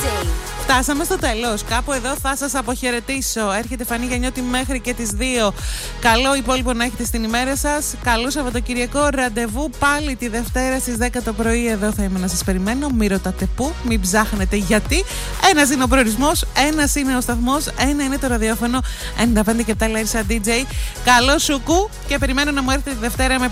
DJ. Φτάσαμε στο τέλος. Κάπου εδώ θα σας αποχαιρετήσω. Έρχεται Φανή Γιαννιώτη μέχρι και τις 2. Καλό υπόλοιπο να έχετε στην ημέρα σας. Καλό Σαββατοκυριακό. Ραντεβού πάλι τη Δευτέρα στις 10 το πρωί. Εδώ θα είμαι να σας περιμένω. Μην ρωτάτε πού, μην ψάχνετε γιατί. Ένας είναι ο προορισμός, ένας είναι ο σταθμός, ένα είναι το ραδιόφωνο. 95 και 7 Λάρισα DJ. Καλό σουκού και περιμένω να μου έρθετε τη Δευτέρα με